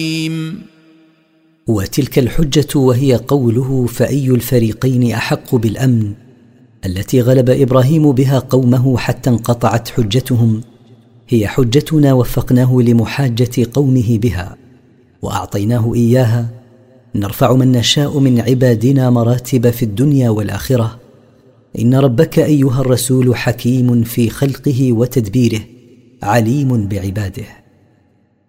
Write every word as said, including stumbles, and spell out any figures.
وتلك الحجة وهي قوله فأي الفريقين أحق بالأمن التي غلب إبراهيم بها قومه حتى انقطعت حجتهم، هي حجتنا وفقناه لمحاجة قومه بها وأعطيناه إياها، نرفع من نشاء من عبادنا مراتب في الدنيا والآخرة. إن ربك أيها الرسول حكيم في خلقه وتدبيره، عليم بعباده.